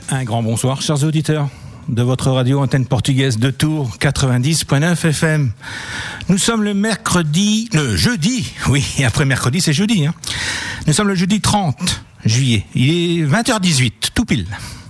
Un grand bonsoir, chers auditeurs de votre radio antenne portugaise de Tours, 90.9 FM. Nous sommes le jeudi, oui, et après mercredi, c'est jeudi. Nous sommes le jeudi 30 juillet. Il est 20h18, tout pile.